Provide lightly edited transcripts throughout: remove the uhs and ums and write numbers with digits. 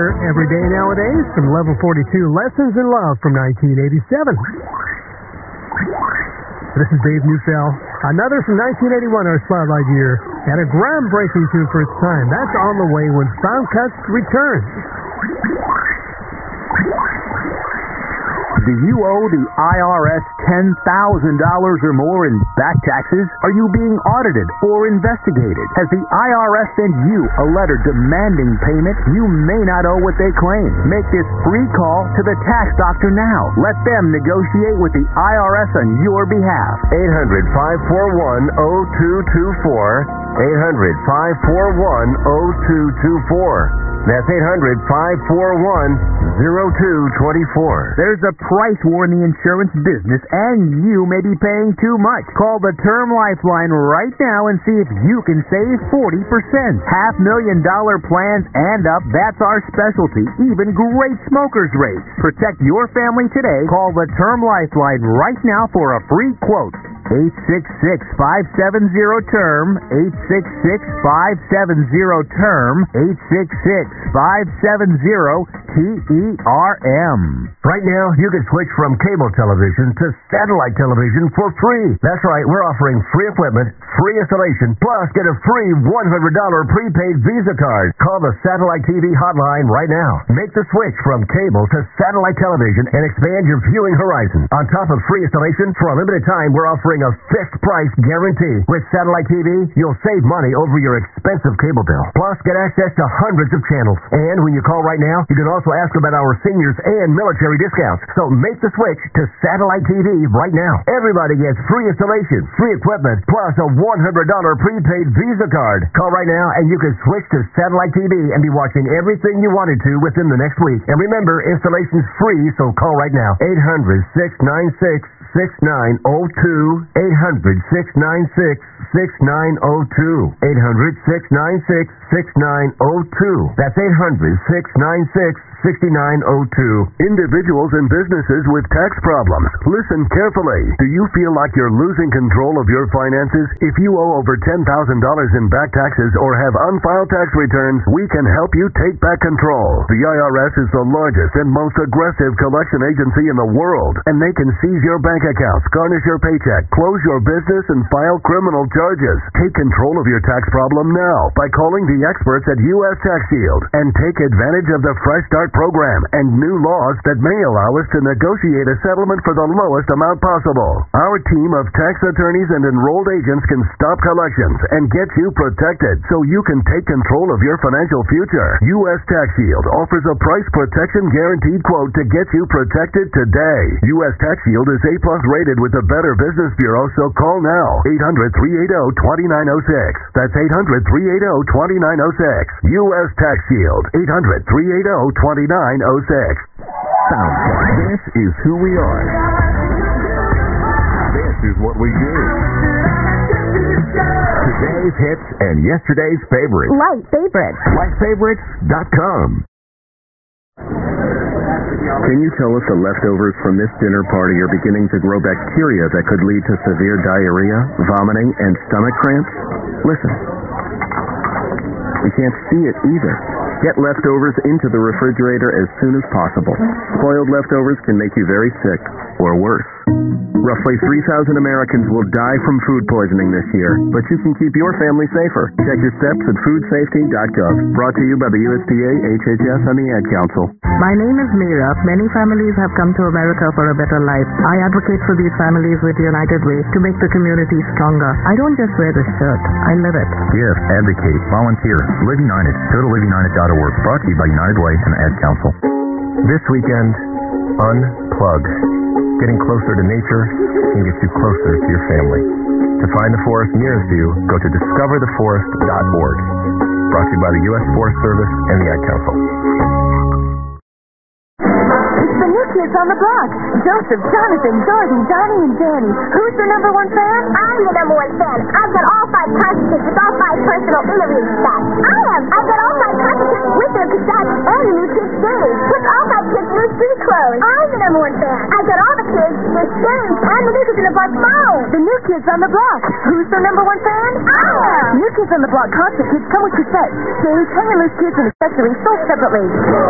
hear every day nowadays from Level 42 Lessons in Love from 1987. This is Dave Neufeld. Another from 1981, our Spotlight year, and a groundbreaking tune for its time. That's On the Way when Found Cuts returns. Do you owe the IRS $10,000 or more in back taxes? Are you being audited or investigated? Has the IRS sent you a letter demanding payment? You may not owe what they claim. Make this free call to the tax doctor now. Let them negotiate with the IRS on your behalf. 800-541-0224. 800-541-0224. That's 800-541-0224. There's a price war in the insurance business, and you may be paying too much. Call the Term Lifeline right now and see if you can save 40%. $500,000 plans and up, that's our specialty. Even great smokers rates. Protect your family today. Call the Term Lifeline right now for a free quote. 866-570-TERM, 866-570-TERM, 866-570-TERM. Right now, you can switch from cable television to satellite television for free. That's right, we're offering free equipment, free installation, plus get a free $100 prepaid Visa card. Call the Satellite TV hotline right now. Make the switch from cable to satellite television and expand your viewing horizon. On top of free installation, for a limited time, we're offering a fixed price guarantee. With satellite TV, you'll save money over your expensive cable bill. Plus, get access to hundreds of channels. And when you call right now, you can also ask about our seniors and military discounts. So make the switch to satellite TV right now. Everybody gets free installation, free equipment, plus a $100 prepaid Visa card. Call right now and you can switch to satellite TV and be watching everything you wanted to within the next week. And remember, installation's free, so call right now. 800-696-6902. 800-696-6902. 800-696-6902. That's 800-696-6902. Individuals and businesses with tax problems. Listen carefully. Do you feel like you're losing control of your finances? If you owe over $10,000 in back taxes or have unfiled tax returns, we can help you take back control. The IRS is the largest and most aggressive collection agency in the world, and they can seize your bank accounts, garnish your paycheck, close your business, and file criminal charges. Take control of your tax problem now by calling the experts at U.S. Tax Shield and take advantage of the Fresh Start program and new laws that may allow us to negotiate a settlement for the lowest amount possible. Our team of tax attorneys and enrolled agents can stop collections and get you protected so you can take control of your financial future. U.S. Tax Shield offers a price protection guaranteed quote to get you protected today. U.S. Tax Shield is A+ rated with the Better Business Bureau, so call now. 800-380-2906. That's 800-380-2906. U.S. Tax Shield. 800-380-2906. This is who we are. This is what we do. Today's hits and yesterday's favorites. Light favorites. LightFavorites.com. Can you tell us the leftovers from this dinner party are beginning to grow bacteria that could lead to severe diarrhea, vomiting, and stomach cramps? Listen. We can't see it either. Get leftovers into the refrigerator as soon as possible. Spoiled leftovers can make you very sick, or worse. Roughly 3,000 Americans will die from food poisoning this year, but you can keep your family safer. Check your steps at foodsafety.gov. Brought to you by the USDA, HHS, and the Ad Council. My name is Meera. Many families have come to America for a better life. I advocate for these families with United Way to make the community stronger. I don't just wear the shirt, I live it. Give, advocate, volunteer. Live United. Go to liveunited.org. Brought to you by United Way and the Ad Council. This weekend, unplug. Getting closer to nature can get you closer to your family. To find the forest nearest you, go to discovertheforest.org. Brought to you by the U.S. Forest Service and the Ad Council. It's the new kids on the block. Joseph, Jonathan, Jordan, Johnny, and Danny. Who's the number one fan? I'm the number one fan. I've got all 5 cartridges with all 5 personal interview stats. I've got all 5 cartridges with their cassettes and the new kids' series with all 5 kids' new street clothes. I'm the number one fan. I've got all the kids the games, and the New Kids on the Block phone. The New Kids on the Block. Who's their number one fan? I am. New Kids on the Block concert kits come with cassettes, games, hang and loose kids, and accessories sold separately.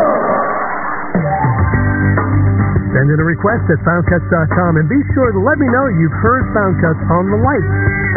Send in a request at foundcuts.com and be sure to let me know you've heard Found Cuts on the Light.